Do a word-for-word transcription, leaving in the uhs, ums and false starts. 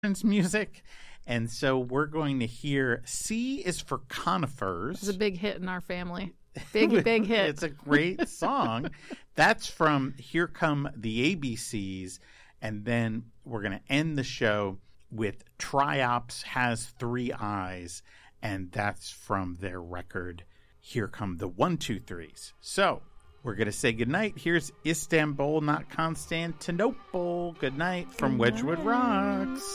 music. And so we're going to hear C is for Conifers. It's a big hit in our family. Big, big hit. It's a great song. That's from Here Come the A B Cs. And then we're going to end the show with Triops Has Three Eyes. And that's from their record, Here Come the One, Two, Threes. So we're going to say goodnight. Here's Istanbul, not Constantinople. Good night from Good Wedgwood night. Rocks.